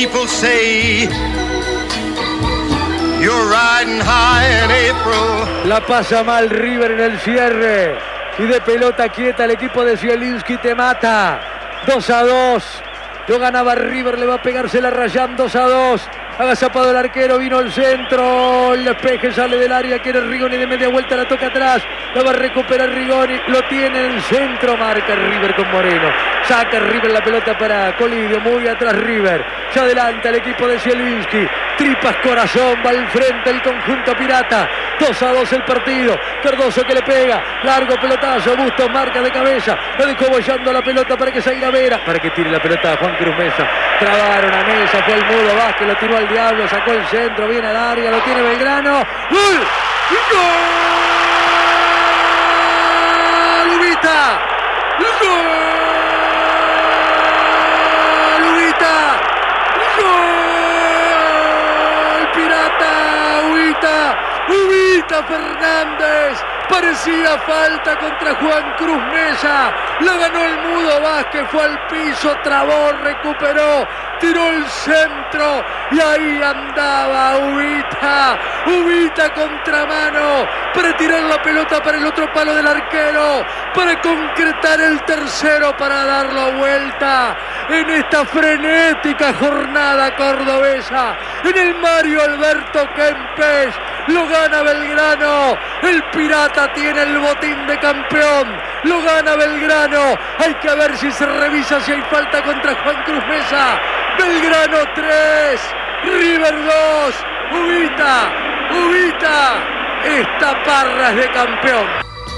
people say you're riding high in April. La pasa mal River en el cierre. Y de pelota quieta el equipo de Zielinski te mata. 2-2. Lo ganaba River, le va a pegársela Rayán. 2-2. Agazapado el arquero, vino el centro. El despeje sale del área, quiere Rigoni de media vuelta, la toca atrás. La va a recuperar Rigoni, lo tiene en el centro. Marca River con Moreno. Saca River la pelota para Colidio, muy atrás River. Se adelanta el equipo de Zielinski. Tripas corazón, va al frente el conjunto pirata. 2-2 el partido. Cardoso que le pega. Largo pelotazo. Bustos marca de cabeza. Lo dejó bollando la pelota para que salga Vera. Para que tire la pelota a Juan Cruz Mesa. Trabaron a Mesa. Fue el Mudo Vázquez. Lo tiró al diablo. Sacó el centro. Viene al área. Lo tiene Belgrano. ¡Gol! ¡Gol! ¡Ubita! ¡Gol! ¡Ubita! ¡Gol! ¡Pirata! ¡Ubita! Ubita Fernández, parecía falta contra Juan Cruz Mesa, la ganó el Mudo Vázquez, fue al piso, trabó, recuperó, tiró el centro y ahí andaba Ubita contramano para tirar la pelota para el otro palo del arquero, para concretar el tercero, para dar la vuelta en esta frenética jornada cordobesa, en el Mario Alberto Kempes. Lo gana Belgrano, el Pirata tiene el botín de campeón, lo gana Belgrano, hay que ver si se revisa si hay falta contra Juan Cruz Mesa. Belgrano 3, River 2, Ubita, esta Parra es de campeón.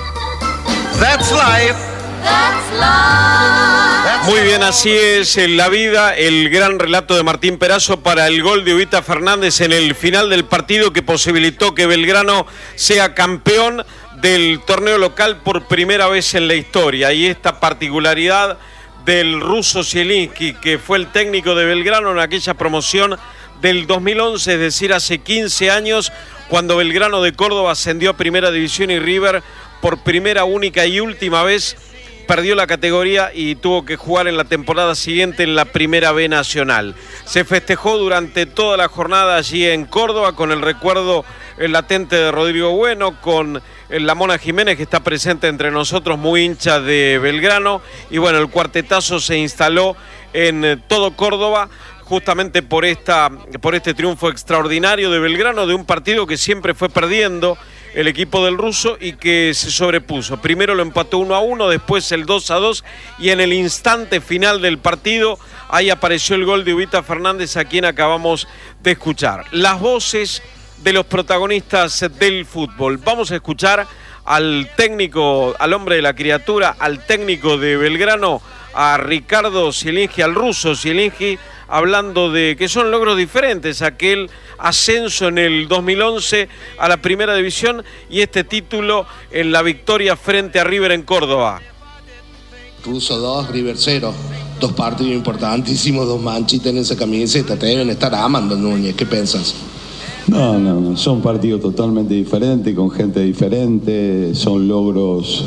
That's life. That's life. Muy bien, así es la vida, el gran relato de Martín Perazo para el gol de Ubita Fernández en el final del partido que posibilitó que Belgrano sea campeón del torneo local por primera vez en la historia. Y esta particularidad del ruso Zielinski, que fue el técnico de Belgrano en aquella promoción del 2011, es decir, hace 15 años, cuando Belgrano de Córdoba ascendió a Primera División y River por primera, única y última vez perdió la categoría y tuvo que jugar en la temporada siguiente en la Primera B Nacional. Se festejó durante toda la jornada allí en Córdoba con el recuerdo latente de Rodrigo Bueno, con la Mona Jiménez, que está presente entre nosotros, muy hincha de Belgrano, y bueno, el cuartetazo se instaló en todo Córdoba justamente por este triunfo extraordinario de Belgrano, de un partido que siempre fue perdiendo el equipo del ruso y que se sobrepuso. Primero lo empató 1-1, después el 2-2 y en el instante final del partido ahí apareció el gol de Ubita Fernández, a quien acabamos de escuchar. Las voces de los protagonistas del fútbol. Vamos a escuchar al técnico, al hombre de la criatura, al técnico de Belgrano, a Ricardo Zielinski, al ruso Zielinski, hablando de que son logros diferentes, aquel ascenso en el 2011 a la Primera División y este título en la victoria frente a River en Córdoba. Ruso 2, River 0. Dos partidos importantísimos, dos manchitas en esa camiseta. Te deben estar amando, Núñez. ¿Qué piensas? No, son partidos totalmente diferentes, con gente diferente, son logros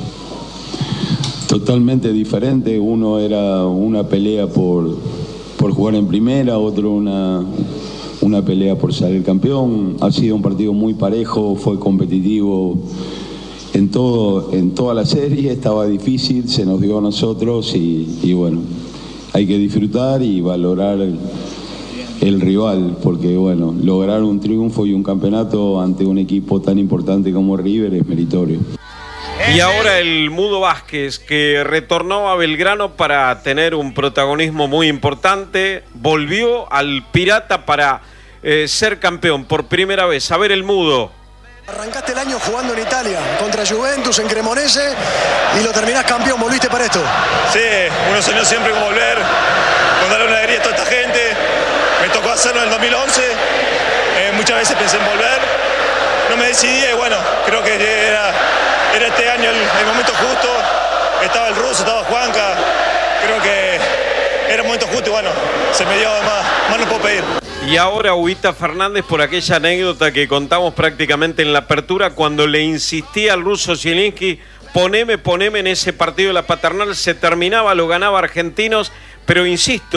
totalmente diferentes. Uno era una pelea por jugar en primera, otro una pelea por salir campeón. Ha sido un partido muy parejo, fue competitivo en toda la serie, estaba difícil, se nos dio a nosotros y bueno, hay que disfrutar y valorar el rival, porque bueno, lograr un triunfo y un campeonato ante un equipo tan importante como River es meritorio. Y ahora el Mudo Vázquez, que retornó a Belgrano para tener un protagonismo muy importante, volvió al Pirata para ser campeón por primera vez. A ver el Mudo. Arrancaste el año jugando en Italia, contra Juventus, en Cremonese, y lo terminás campeón, volviste para esto. Sí, uno soñó siempre con volver, con darle una alegría a toda esta gente. Me tocó hacerlo en el 2011, muchas veces pensé en volver, no me decidí y bueno, creo que era este año el momento justo, estaba el ruso, estaba Juanca, creo que era el momento justo y bueno, se me dio más no puedo pedir. Y ahora Ubita Fernández por aquella anécdota que contamos prácticamente en la apertura cuando le insistía al ruso Zielinski, poneme en ese partido de la Paternal, se terminaba, lo ganaba Argentinos, pero insisto,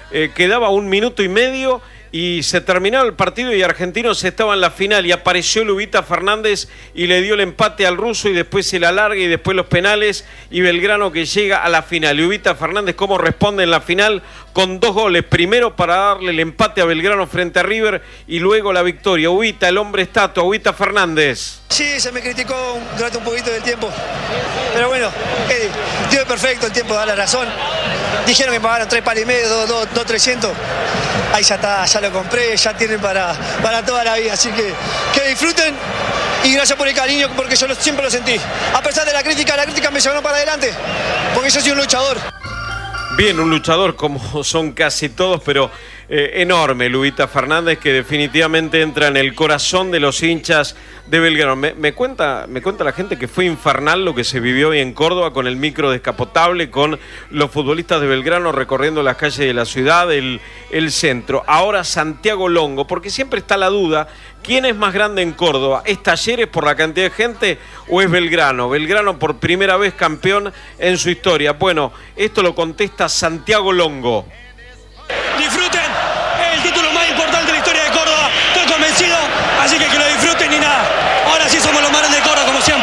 quedaba 1 minuto y medio y se terminaba el partido y Argentinos estaba en la final y apareció Lubita Fernández y le dio el empate al ruso y después el alargue y después los penales y Belgrano que llega a la final. Lubita Fernández cómo responde en la final con 2 goles, primero para darle el empate a Belgrano frente a River y luego la victoria. Ubita, el hombre estatua, Ubita Fernández. Sí, se me criticó durante un poquito del tiempo, pero bueno, Dios es perfecto, el tiempo da la razón. Dijeron que me pagaron 3 palos y medio, 2.300. Ahí ya está, ya lo compré, ya tienen para toda la vida. Así que disfruten y gracias por el cariño, porque yo siempre lo sentí. A pesar de la crítica me llevaron para adelante, porque yo soy un luchador. Bien, un luchador como son casi todos, pero enorme Lubita Fernández, que definitivamente entra en el corazón de los hinchas de Belgrano. Me cuenta la gente que fue infernal lo que se vivió hoy en Córdoba con el micro descapotable, con los futbolistas de Belgrano recorriendo las calles de la ciudad, el centro. Ahora Santiago Longo, porque siempre está la duda, ¿quién es más grande en Córdoba? ¿Es Talleres por la cantidad de gente o es Belgrano? Belgrano por primera vez campeón en su historia. Bueno, esto lo contesta Santiago Longo. Disfruten el título más importante de la historia de Córdoba, estoy convencido, así que lo disfruten y nada. Ahora sí somos los más grandes de Córdoba como siempre.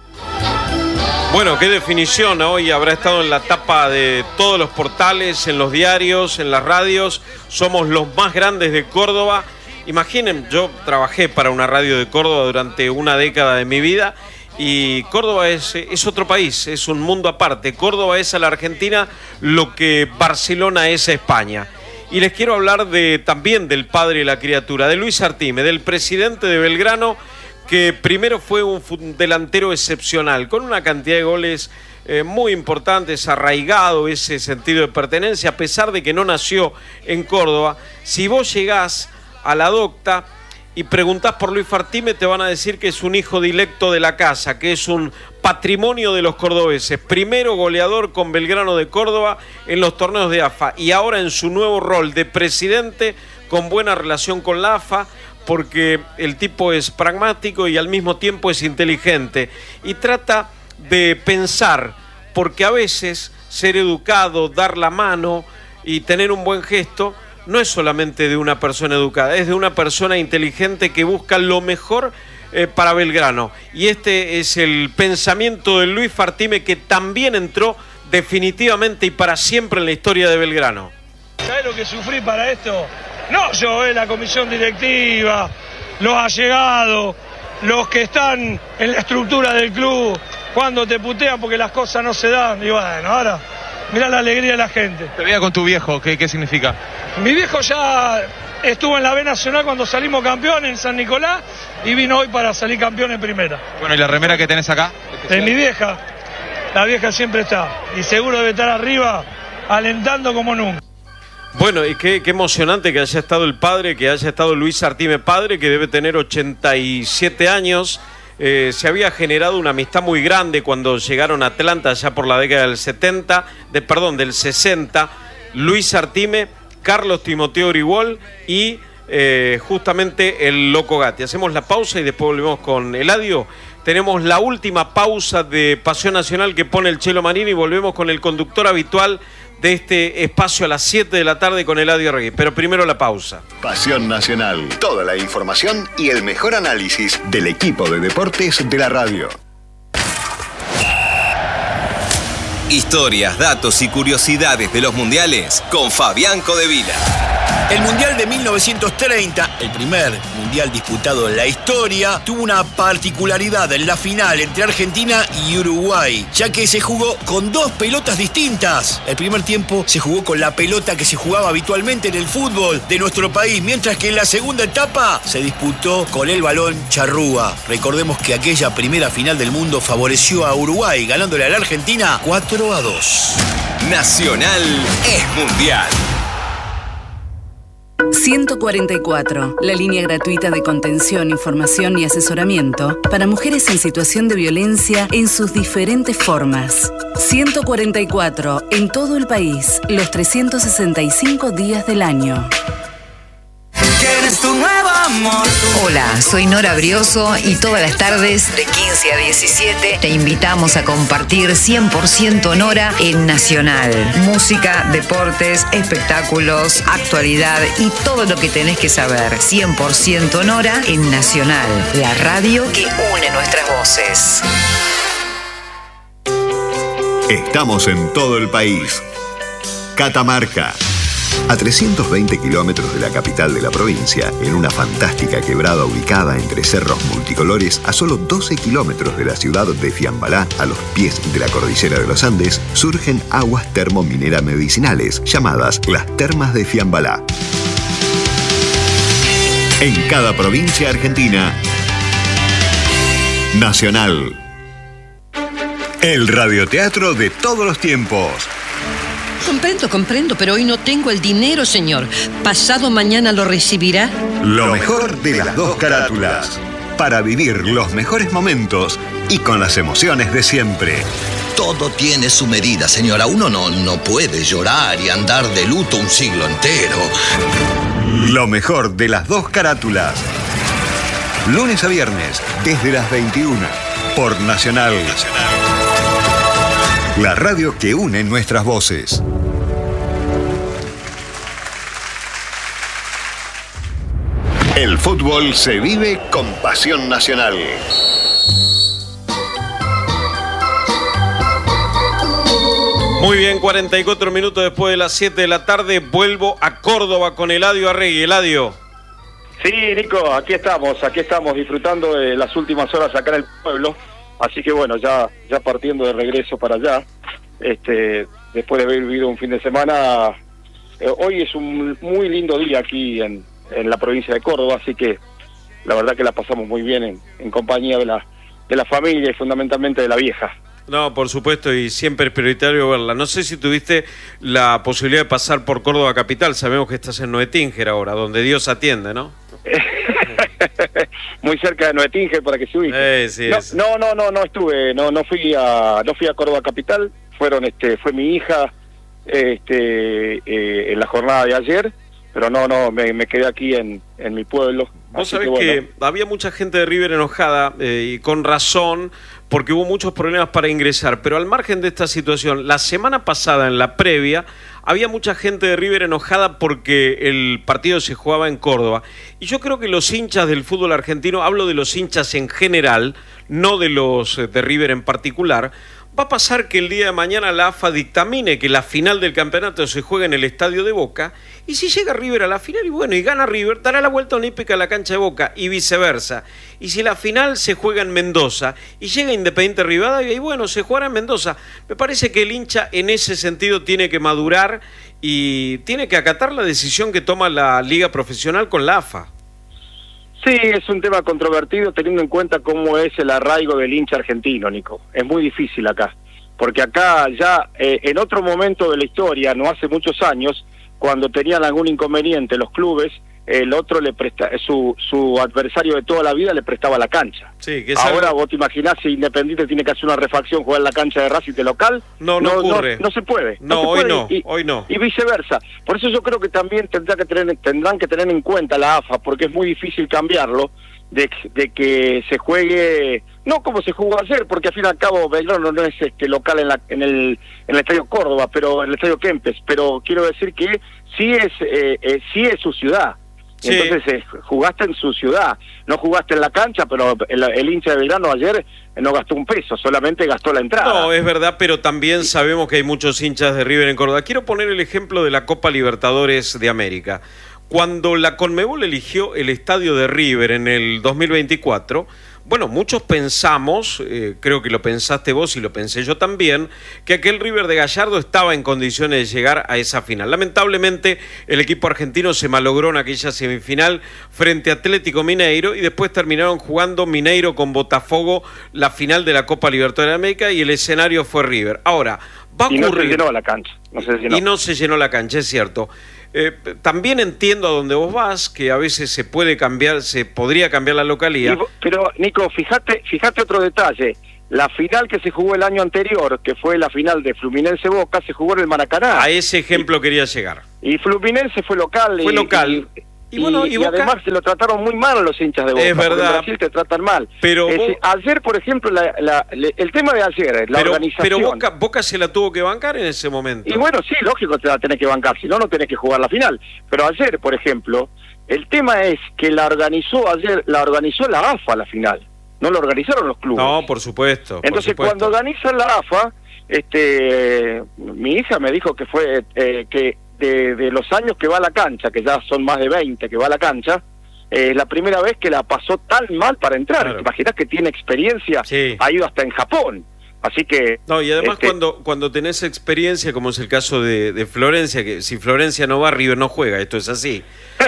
Bueno, qué definición, hoy habrá estado en la tapa de todos los portales, en los diarios, en las radios. Somos los más grandes de Córdoba. Imaginen, yo trabajé para una radio de Córdoba durante una década de mi vida y Córdoba es otro país, es un mundo aparte. Córdoba es a la Argentina lo que Barcelona es a España. Y les quiero hablar también del padre de la criatura, de Luis Artime, del presidente de Belgrano, que primero fue un delantero excepcional, con una cantidad de goles muy importantes, arraigado ese sentido de pertenencia, a pesar de que no nació en Córdoba. Si vos llegás a la docta y preguntás por Luis Artime, te van a decir que es un hijo directo de la casa, que es un patrimonio de los cordobeses. Primero goleador con Belgrano de Córdoba en los torneos de AFA y ahora en su nuevo rol de presidente con buena relación con la AFA, porque el tipo es pragmático y al mismo tiempo es inteligente y trata de pensar, porque a veces ser educado, dar la mano y tener un buen gesto no es solamente de una persona educada, es de una persona inteligente que busca lo mejor para Belgrano. Y este es el pensamiento de Luis Artime, que también entró definitivamente y para siempre en la historia de Belgrano. ¿Sabés lo que sufrí para esto? No yo, la comisión directiva, los allegados, los que están en la estructura del club, cuando te putean porque las cosas no se dan. Y bueno, ahora mirá la alegría de la gente. Te veía con tu viejo, ¿qué significa? Mi viejo ya estuvo en la B Nacional cuando salimos campeón en San Nicolás y vino hoy para salir campeón en primera. Bueno, ¿y la remera que tenés acá? De mi vieja. La vieja siempre está y seguro debe estar arriba alentando como nunca. Bueno, y qué emocionante que haya estado el padre, que haya estado Luis Artime padre, que debe tener 87 años. Se había generado una amistad muy grande cuando llegaron a Atlanta ya por la década del 60. Luis Artime, Carlos Timoteo Grigol y justamente el Loco Gatti. Hacemos la pausa y después volvemos con Eladio. Tenemos la última pausa de Pasión Nacional que pone el Chelo Marini y volvemos con el conductor habitual de este espacio a las 7 de la tarde con Eladio Regui. Pero primero la pausa. Pasión Nacional. Toda la información y el mejor análisis del equipo de deportes de la radio. Historias, datos y curiosidades de los mundiales con Fabián Codevila. El Mundial de 1930, el primer mundial disputado en la historia, tuvo una particularidad en la final entre Argentina y Uruguay, ya que se jugó con 2 pelotas distintas. El primer tiempo se jugó con la pelota que se jugaba habitualmente en el fútbol de nuestro país, mientras que en la segunda etapa se disputó con el balón charrúa. Recordemos que aquella primera final del mundo favoreció a Uruguay, ganándole a la Argentina 4-2. Nacional es mundial. 144, la línea gratuita de contención, información y asesoramiento para mujeres en situación de violencia en sus diferentes formas. 144, en todo el país, los 365 días del año. ¿Quieres tu un nuevo amor. Hola, soy Nora Brioso y todas las tardes de 15 a 17 te invitamos a compartir 100% Nora en Nacional. Música, deportes, espectáculos, actualidad y todo lo que tenés que saber. 100% Nora en Nacional, la radio que une nuestras voces. Estamos en todo el país. Catamarca. A 320 kilómetros de la capital de la provincia, en una fantástica quebrada ubicada entre cerros multicolores, a solo 12 kilómetros de la ciudad de Fiambalá, a los pies de la cordillera de los Andes, surgen aguas termominera medicinales, llamadas las Termas de Fiambalá. En cada provincia argentina, Nacional. El radioteatro de todos los tiempos. Comprendo, pero hoy no tengo el dinero, señor. ¿Pasado mañana lo recibirá? Lo mejor de las dos carátulas. Para vivir los mejores momentos y con las emociones de siempre. Todo tiene su medida, señora. Uno no puede llorar y andar de luto un siglo entero. Lo mejor de las dos carátulas. Lunes a viernes, desde las 21, por Nacional. La radio que une nuestras voces. El fútbol se vive con pasión nacional. Muy bien, 44 minutos después de las 7 de la tarde, vuelvo a Córdoba con Eladio Arregui. Eladio. Sí, Nico, aquí estamos disfrutando de las últimas horas acá en el pueblo. Así que bueno, ya partiendo de regreso para allá, después de haber vivido un fin de semana, hoy es un muy lindo día aquí en la provincia de Córdoba, así que la verdad que la pasamos muy bien en compañía de la familia y fundamentalmente de la vieja. No, por supuesto, y siempre es prioritario verla. No sé si tuviste la posibilidad de pasar por Córdoba capital, sabemos que estás en Noetinger ahora, donde Dios atiende, ¿no? Muy cerca de Noetinger para que se ubique. Sí, no estuve, no fui a Córdoba capital, fue mi hija en la jornada de ayer, pero me quedé aquí en mi pueblo. Vos sabés que había mucha gente de River enojada y con razón, porque hubo muchos problemas para ingresar, pero al margen de esta situación, la semana pasada en la previa había mucha gente de River enojada porque el partido se jugaba en Córdoba, y yo creo que los hinchas del fútbol argentino, hablo de los hinchas en general, no de los de River en particular, va a pasar que el día de mañana la AFA dictamine que la final del campeonato se juega en el estadio de Boca, y si llega River a la final y gana River, dará la vuelta olímpica a la cancha de Boca y viceversa. Y si la final se juega en Mendoza y llega Independiente Rivadavia, y bueno, se jugará en Mendoza. Me parece que el hincha en ese sentido tiene que madurar y tiene que acatar la decisión que toma la Liga Profesional con la AFA. Sí, es un tema controvertido teniendo en cuenta cómo es el arraigo del hincha argentino, Nico. Es muy difícil acá, porque acá ya en otro momento de la historia, no hace muchos años, cuando tenían algún inconveniente los clubes, el otro su adversario de toda la vida le prestaba la cancha. Sí, que ahora vos te imaginás si Independiente tiene que hacer una refacción, jugar en la cancha de Racing de local. No ocurre. No se puede. Hoy no. Y viceversa. Por eso yo creo que también tendrán que tener en cuenta la AFA, porque es muy difícil cambiarlo, de que se juegue, no como se jugó ayer, porque al fin y al cabo Belgrano no es local en el Estadio Córdoba, pero en el Estadio Kempes, pero quiero decir que sí es su ciudad. Sí. Entonces jugaste en su ciudad, no jugaste en la cancha, pero el hincha de Belgrano ayer no gastó un peso, solamente gastó la entrada. No, es verdad, pero también sabemos que hay muchos hinchas de River en Córdoba. Quiero poner el ejemplo de la Copa Libertadores de América. Cuando la Conmebol eligió el estadio de River en el 2024, bueno, muchos pensamos, creo que lo pensaste vos y lo pensé yo también, que aquel River de Gallardo estaba en condiciones de llegar a esa final. Lamentablemente, el equipo argentino se malogró en aquella semifinal frente a Atlético Mineiro y después terminaron jugando Mineiro con Botafogo la final de la Copa Libertadores de América y el escenario fue River. Ahora, va a ocurrir... Y no se llenó la cancha. Y no se llenó la cancha, es cierto. También entiendo a dónde vos vas, que a veces se podría cambiar la localía. Pero, Nico, fíjate otro detalle. La final que se jugó el año anterior, que fue la final de Fluminense-Boca, se jugó en el Maracaná. A ese ejemplo quería llegar. Y Fluminense fue local. Y Boca... además se lo trataron muy mal a los hinchas de Boca. Es verdad. En Brasil te tratan mal. Pero ayer, por ejemplo, el tema de ayer, la organización... Pero Boca se la tuvo que bancar en ese momento. Y bueno, sí, lógico te la tenés que bancar, si no, no tenés que jugar la final. Pero ayer, por ejemplo, el tema es que la organizó la AFA la final. No lo organizaron los clubes. No, por supuesto. Entonces, cuando organizan la AFA, mi hija me dijo que fue que de los años que va a la cancha, que ya son más de 20 que va a la cancha, la primera vez que la pasó tan mal para entrar. Claro. ¿Te imaginas que tiene experiencia? Sí. Ha ido hasta en Japón. Así que... No, y además cuando tenés experiencia, como es el caso de Florencia, que si Florencia no va, River no juega, esto es así.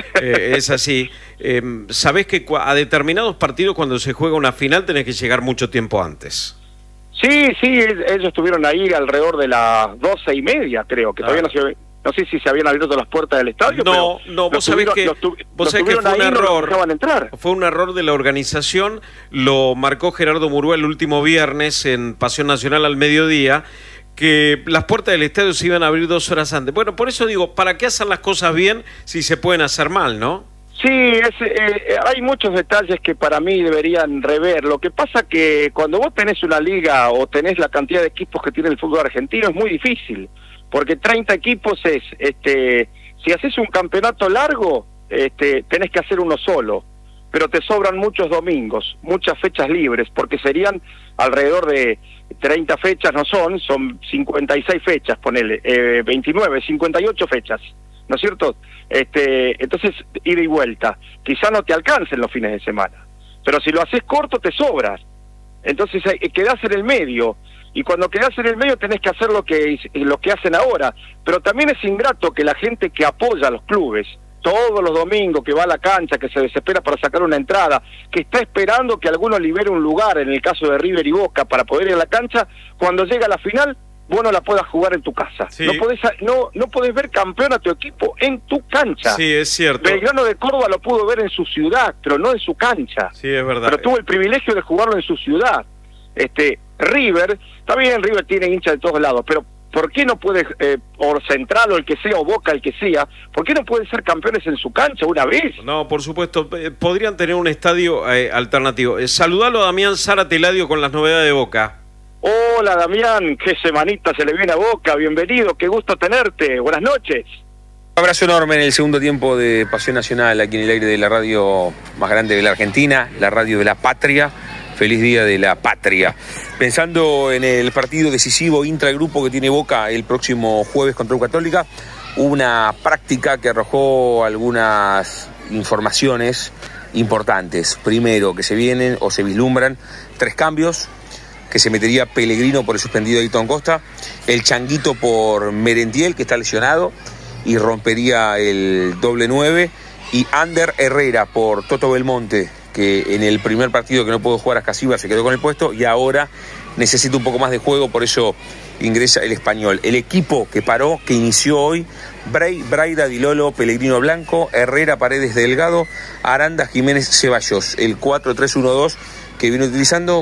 Es así. Sabés que a determinados partidos, cuando se juega una final, tenés que llegar mucho tiempo antes. Sí, ellos estuvieron ahí alrededor de las 12:30, creo, que todavía no sé si se habían abierto las puertas del estadio. No, vos sabés que fue un error. No entrar. Fue un error de la organización, lo marcó Gerardo Murúa el último viernes en Pasión Nacional al mediodía, que las puertas del estadio se iban a abrir 2 horas antes. Bueno, por eso digo, ¿para qué hacer las cosas bien si se pueden hacer mal, no? Sí, hay muchos detalles que para mí deberían rever. Lo que pasa que cuando vos tenés una liga o tenés la cantidad de equipos que tiene el fútbol argentino es muy difícil, porque 30 equipos es, si haces un campeonato largo, tenés que hacer uno solo, pero te sobran muchos domingos, muchas fechas libres, porque serían alrededor de 30 fechas, son 56 fechas, ponele, 29, 58 fechas. ¿No es cierto? Entonces, ida y vuelta. Quizá no te alcancen los fines de semana, pero si lo haces corto te sobras. Entonces quedás en el medio, y cuando quedás en el medio tenés que hacer lo que hacen ahora. Pero también es ingrato que la gente que apoya a los clubes, todos los domingos, que va a la cancha, que se desespera para sacar una entrada, que está esperando que alguno libere un lugar, en el caso de River y Boca, para poder ir a la cancha, cuando llega la final, vos no la puedas jugar en tu casa. Sí. No podés ver campeón a tu equipo en tu cancha. Sí, es cierto. Belgrano de Córdoba lo pudo ver en su ciudad, pero no en su cancha. Sí, es verdad. Pero tuvo el privilegio de jugarlo en su ciudad. River, está bien, River tiene hinchas de todos lados, pero ¿por qué no puede, o Central o el que sea, o Boca el que sea, por qué no pueden ser campeones en su cancha una vez? No, por supuesto, podrían tener un estadio alternativo. Saludalo a Damián Zárate Eladio con las novedades de Boca. Hola Damián, qué semanita se le viene a Boca, bienvenido, qué gusto tenerte, buenas noches. Un abrazo enorme en el segundo tiempo de Pasión Nacional, aquí en el aire de la radio más grande de la Argentina, la radio de la patria. Feliz día de la patria. Pensando en el partido decisivo intragrupo que tiene Boca el próximo jueves contra U Católica, una práctica que arrojó algunas informaciones importantes. Primero, que se vienen o se vislumbran 3 cambios, que se metería Pellegrino por el suspendido Ayrton Costa, el Changuito por Merentiel, que está lesionado y rompería el doble 9, y Ander Herrera por Toto Belmonte, que en el primer partido que no pudo jugar a Casiva se quedó con el puesto y ahora necesita un poco más de juego, por eso ingresa el español. El equipo que paró, que inició hoy: Braida, Di Lolo, Pellegrino Blanco, Herrera, Paredes, Delgado, Aranda, Jiménez, Ceballos. El 4-3-1-2 que viene utilizando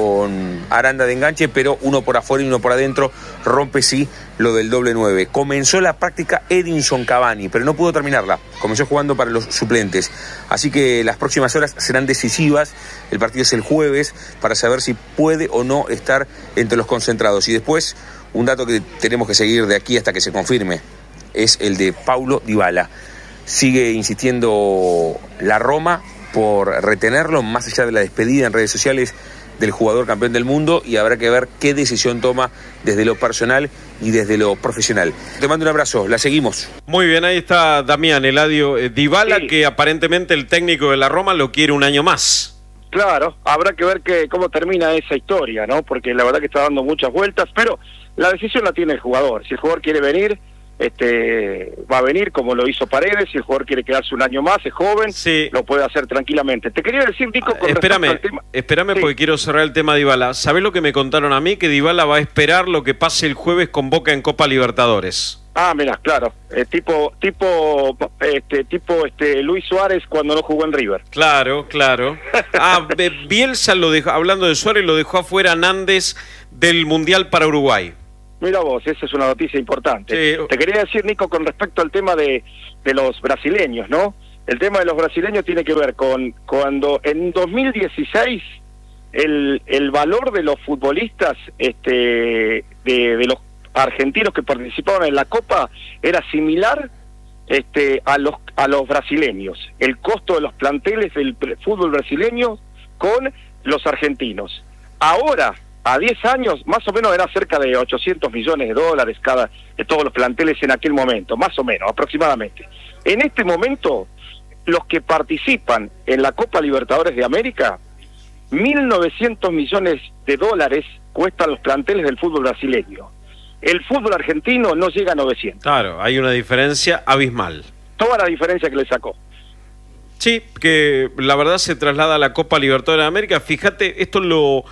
con Aranda de enganche, pero uno por afuera y uno por adentro. Rompe sí lo del doble 9. Comenzó la práctica Edinson Cavani, pero no pudo terminarla. Comenzó jugando para los suplentes. Así que las próximas horas serán decisivas. El partido es el jueves, para saber si puede o no estar entre los concentrados. Y después, un dato que tenemos que seguir de aquí hasta que se confirme, es el de Paulo Dybala. Sigue insistiendo la Roma por retenerlo, más allá de la despedida en redes sociales del jugador campeón del mundo, y habrá que ver qué decisión toma desde lo personal y desde lo profesional. Te mando un abrazo, la seguimos. Muy bien, ahí está Damián Eladio. Dybala, sí, que aparentemente el técnico de la Roma lo quiere un año más. Claro, habrá que ver cómo termina esa historia, ¿no? Porque la verdad que está dando muchas vueltas, pero la decisión la tiene el jugador. Si el jugador quiere venir, va a venir, como lo hizo Paredes. Si el jugador quiere quedarse un año más, es joven, sí, lo puede hacer tranquilamente. Te quería decir, Nico, con respecto al tema... Espérame, sí, porque quiero cerrar el tema de Dybala. ¿Sabés lo que me contaron a mí? Que Dybala va a esperar lo que pase el jueves con Boca en Copa Libertadores. Ah, mirá, claro, tipo Luis Suárez cuando no jugó en River. Claro. Bielsa lo dejó, hablando de Suárez, lo dejó afuera Nández del Mundial para Uruguay. Mira vos, esa es una noticia importante. Sí. Te quería decir, Nico, con respecto al tema de los brasileños, ¿no? El tema de los brasileños tiene que ver con cuando en 2016 el valor de los futbolistas de los argentinos que participaban en la Copa era similar a los brasileños. El costo de los planteles del fútbol brasileño con los argentinos. Ahora, a 10 años, más o menos era cerca de 800 millones de dólares de todos los planteles en aquel momento, más o menos, aproximadamente. En este momento, los que participan en la Copa Libertadores de América, 1.900 millones de dólares cuestan los planteles del fútbol brasileño. El fútbol argentino no llega a 900. Claro, hay una diferencia abismal. Toda la diferencia que le sacó. Sí, que la verdad se traslada a la Copa Libertadores de América. Fíjate, esto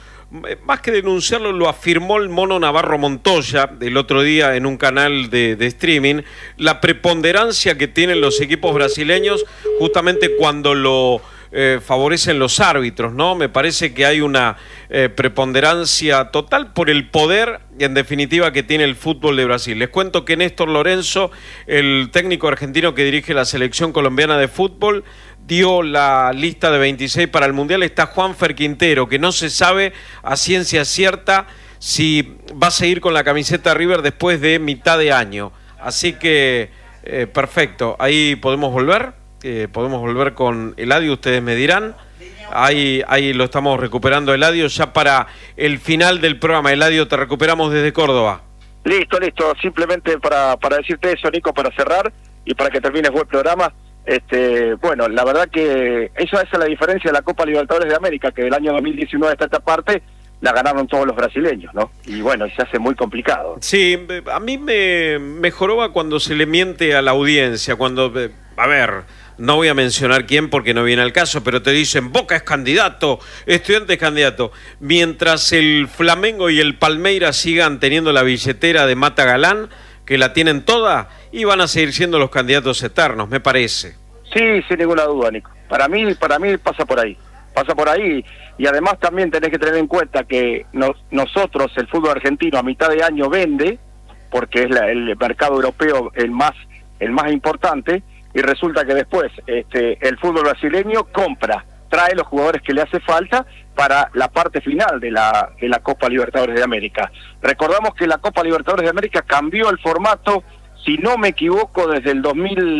más que denunciarlo, lo afirmó el Mono Navarro Montoya el otro día en un canal de streaming, la preponderancia que tienen los equipos brasileños justamente cuando lo favorecen los árbitros, ¿no? Me parece que hay una preponderancia total por el poder, en definitiva, que tiene el fútbol de Brasil. Les cuento que Néstor Lorenzo, el técnico argentino que dirige la selección colombiana de fútbol, dio la lista de 26 para el Mundial. Está Juanfer Quintero, que no se sabe a ciencia cierta si va a seguir con la camiseta River después de mitad de año. Así que, perfecto, ahí podemos volver. Podemos volver con Eladio, ustedes me dirán. Ahí lo estamos recuperando, Eladio, ya para el final del programa. Eladio, te recuperamos desde Córdoba. Listo, simplemente para decirte eso, Nico, para cerrar y para que termines buen programa. Bueno, la verdad que esa es la diferencia de la Copa Libertadores de América, que del año 2019 hasta esta parte la ganaron todos los brasileños, ¿no? Y bueno, se hace muy complicado. Sí, a mí me joroba cuando se le miente a la audiencia, cuando, a ver, no voy a mencionar quién porque no viene al caso, pero te dicen Boca es candidato, Estudiantes es candidato, mientras el Flamengo y el Palmeiras sigan teniendo la billetera de Mata Galán, que la tienen toda, y van a seguir siendo los candidatos eternos, me parece. Sí, sin ninguna duda, Nico. Para mí pasa por ahí, y además también tenés que tener en cuenta que nosotros, el fútbol argentino, a mitad de año vende, porque es el mercado europeo el más importante, y resulta que después el fútbol brasileño trae los jugadores que le hace falta para la parte final de la Copa Libertadores de América. Recordamos que la Copa Libertadores de América cambió el formato, si no me equivoco, desde el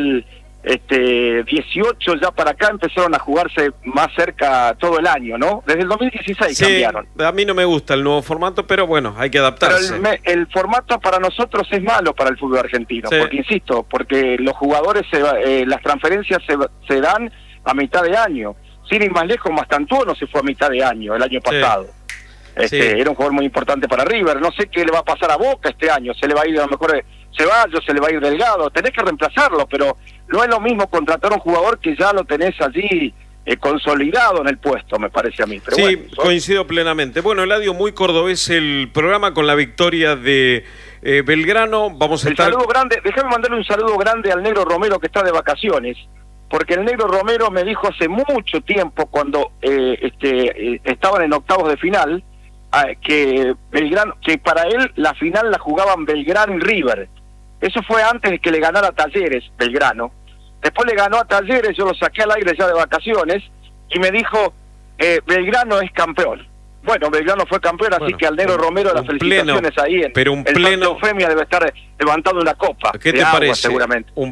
2018 ya para acá empezaron a jugarse más cerca todo el año, ¿no? Desde el 2016 cambiaron. A mí no me gusta el nuevo formato, pero bueno, hay que adaptarse. Pero el formato para nosotros es malo para el fútbol argentino, porque los jugadores, las transferencias se dan a mitad de año. Sin ir más lejos, Mastantuono se fue a mitad de año, el año pasado. Era un jugador muy importante para River. No sé qué le va a pasar a Boca este año. Se le va a ir a lo mejor Ceballos, se le va a ir Delgado. Tenés que reemplazarlo, pero no es lo mismo contratar a un jugador que ya lo tenés allí consolidado en el puesto, me parece a mí. Pero coincido plenamente. Bueno, Eladio, muy cordobés el programa con la victoria de Belgrano. Vamos a estar... saludo grande, déjame mandarle un saludo grande al Negro Romero, que está de vacaciones. Porque el Negro Romero me dijo hace mucho tiempo, cuando estaban en octavos de final, que Belgrano, que para él la final la jugaban Belgrano y River. Eso fue antes de que le ganara a Talleres, Belgrano. Después le ganó a Talleres, yo lo saqué al aire ya de vacaciones, y me dijo, Belgrano es campeón. Bueno, Belgrano fue campeón, así que al Negro Romero las felicitaciones ahí. Pero un pleno... Eufemia debe estar levantando una copa. ¿Qué te parece? Seguramente. Un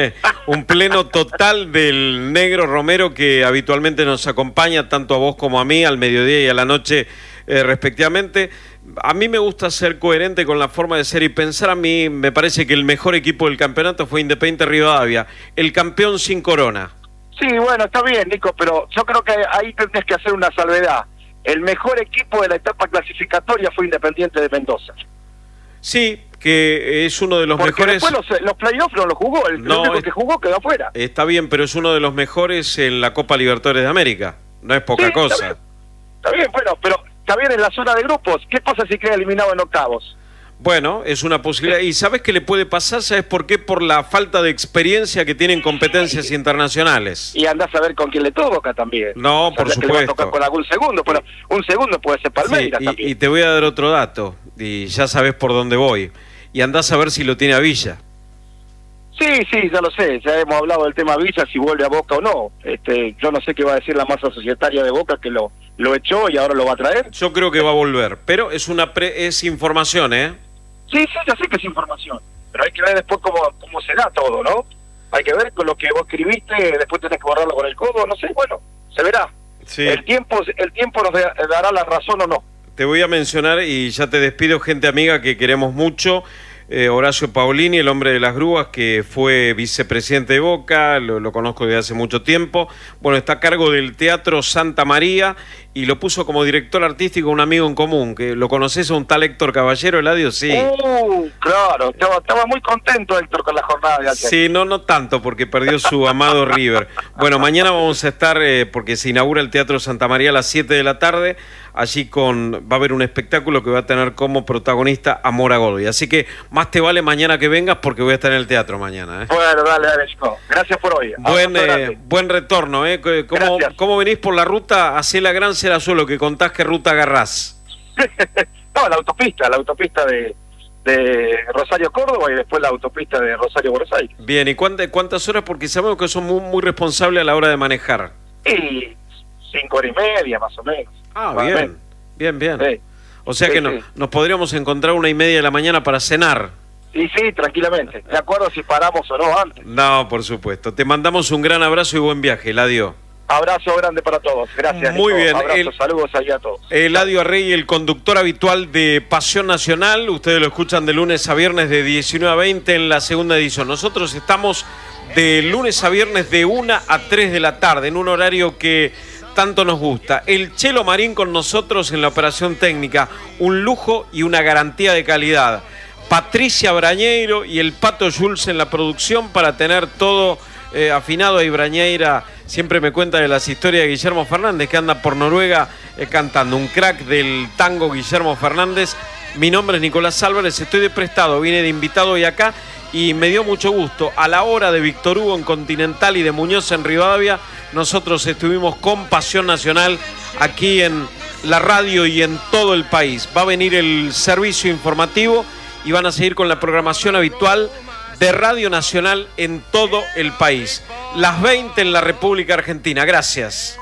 pleno total del Negro Romero, que habitualmente nos acompaña tanto a vos como a mí, al mediodía y a la noche respectivamente. A mí me gusta ser coherente con la forma de ser y pensar. A mí me parece que el mejor equipo del campeonato fue Independiente Rivadavia, el campeón sin corona. Sí, bueno, está bien, Nico, pero yo creo que ahí tendrías que hacer una salvedad. El mejor equipo de la etapa clasificatoria fue Independiente de Mendoza. Sí, que es uno de los mejores... Después los playoffs no los jugó, el único que jugó quedó afuera. Está bien, pero es uno de los mejores en la Copa Libertadores de América. No es poca cosa. Está bien, bueno, pero está bien en la zona de grupos. ¿Qué pasa si queda eliminado en octavos? Bueno, es una posibilidad. ¿Y sabes qué le puede pasar? ¿Sabes por qué? Por la falta de experiencia que tienen competencias internacionales. Y andás a ver con quién le toca también. No, por supuesto. Que le va a tocar con algún segundo, pero un segundo puede ser Palmeiras también. Y te voy a dar otro dato, y ya sabes por dónde voy. Y andás a ver si lo tiene a Villa. Sí, ya lo sé, ya hemos hablado del tema Villa, si vuelve a Boca o no. Yo no sé qué va a decir la masa societaria de Boca, que lo echó y ahora lo va a traer. Yo creo que va a volver, pero es es información, ¿eh? Sí, ya sé que es información, pero hay que ver después cómo será todo, ¿no? Hay que ver con lo que vos escribiste, después tenés que borrarlo con el codo, no sé, bueno, se verá. Sí. El tiempo nos dará la razón o no. Te voy a mencionar, y ya te despido, gente amiga que queremos mucho, Horacio Paolini, el hombre de las grúas, que fue vicepresidente de Boca, lo conozco desde hace mucho tiempo. Bueno, está a cargo del Teatro Santa María y lo puso como director artístico un amigo en común, que lo conoces, a un tal Héctor Caballero, Eladio, sí. Claro, estaba muy contento Héctor con la jornada de ayer. Sí, no tanto, porque perdió su amado River. Bueno, mañana vamos a estar, porque se inaugura el Teatro Santa María a las 7 de la tarde, allí va a haber un espectáculo que va a tener como protagonista a Mora Godoy. Así que más te vale mañana que vengas, porque voy a estar en el teatro mañana. Bueno, dale, Chico. Gracias por hoy. Buen retorno. ¿Cómo venís por la ruta? Hacé la gran Serazuelo, que contás qué ruta agarrás. No, la autopista de Rosario Córdoba y después la autopista de Rosario Buenos Aires. Bien, ¿y cuántas horas? Porque sabemos que son muy responsables a la hora de manejar. Y 5 horas y media, más o menos. Ah, bien. Sí. O sea que nos podríamos encontrar 1:30 de la mañana para cenar. Y sí, tranquilamente. De acuerdo si paramos o no antes. No, por supuesto. Te mandamos un gran abrazo y buen viaje, Eladio. Abrazo grande para todos. Gracias. Muy Nico. bien. Abrazos, saludos ahí a todos. Eladio Arregui, el conductor habitual de Pasión Nacional. Ustedes lo escuchan de lunes a viernes de 19 a 20 en la segunda edición. Nosotros estamos de lunes a viernes de 1 a 3 de la tarde, en un horario que tanto nos gusta. El Chelo Marín con nosotros en la operación técnica. Un lujo y una garantía de calidad. Patricia Brañeiro y el Pato Jules en la producción para tener todo afinado. Y Brañeira siempre me cuenta de las historias de Guillermo Fernández, que anda por Noruega cantando. Un crack del tango, Guillermo Fernández. Mi nombre es Nicolás Álvarez, estoy de prestado, vine de invitado hoy acá y me dio mucho gusto. A la hora de Víctor Hugo en Continental y de Muñoz en Rivadavia, nosotros estuvimos con Pasión Nacional aquí en la radio y en todo el país. Va a venir el servicio informativo y van a seguir con la programación habitual de Radio Nacional en todo el país. Las 20 en la República Argentina. Gracias.